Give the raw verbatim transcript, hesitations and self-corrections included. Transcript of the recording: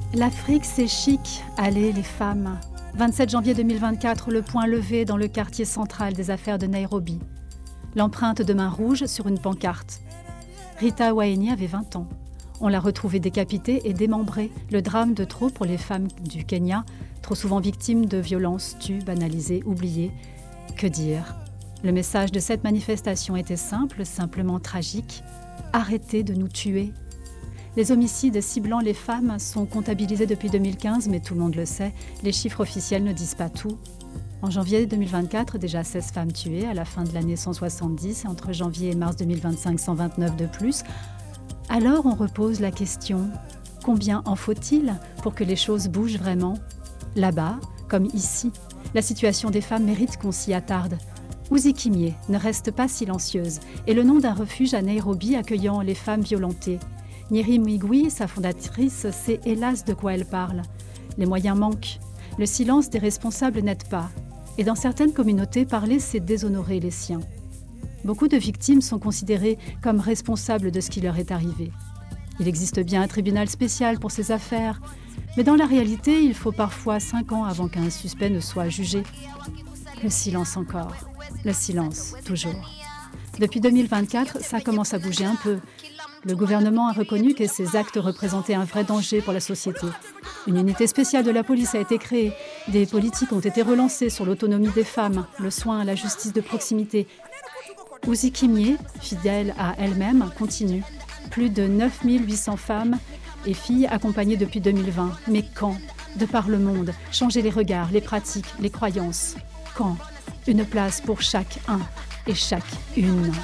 L'Afrique, c'est chic. Allez, les femmes. vingt-sept janvier deux mille vingt-quatre, le point levé dans le quartier central des affaires de Nairobi. L'empreinte de main rouge sur une pancarte. Rita Waini avait vingt ans. On l'a retrouvée décapitée et démembrée. Le drame de trop pour les femmes du Kenya, trop souvent victimes de violences tues, banalisées, oubliées. Que dire ? Le message de cette manifestation était simple, simplement tragique. Arrêtez de nous tuer. Les homicides ciblant les femmes sont comptabilisés depuis deux mille quinze, mais tout le monde le sait, les chiffres officiels ne disent pas tout. En janvier deux mille vingt-quatre, déjà seize femmes tuées, à la fin de l'année cent soixante-dix, et entre janvier et mars deux mille vingt-cinq, cent vingt-neuf de plus. Alors on repose la question, combien en faut-il pour que les choses bougent vraiment ? Là-bas, comme ici, la situation des femmes mérite qu'on s'y attarde. Uzi Kimye ne reste pas silencieuse, et le nom d'un refuge à Nairobi accueillant les femmes violentées. Nyeri Migwi, sa fondatrice, sait hélas de quoi elle parle. Les moyens manquent. Le silence des responsables n'aide pas. Et dans certaines communautés, parler, c'est déshonorer les siens. Beaucoup de victimes sont considérées comme responsables de ce qui leur est arrivé. Il existe bien un tribunal spécial pour ces affaires, mais dans la réalité, il faut parfois cinq ans avant qu'un suspect ne soit jugé. Le silence encore. Le silence, toujours. Depuis deux mille vingt-quatre, ça commence à bouger un peu. Le gouvernement a reconnu que ces actes représentaient un vrai danger pour la société. Une unité spéciale de la police a été créée. Des politiques ont été relancées sur l'autonomie des femmes, le soin, la justice de proximité. Uzi Kimye, fidèle à elle-même, continue. Plus de neuf mille huit cents femmes et filles accompagnées depuis deux mille vingt. Mais quand ? De par le monde, changer les regards, les pratiques, les croyances. Quand ? Une place pour chaque un et chaque une.